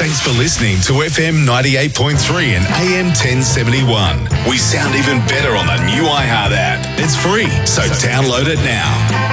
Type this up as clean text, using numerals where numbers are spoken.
Thanks for listening to FM 98.3 and AM 1071. We sound even better on the new iHeart app. It's free, so download it now.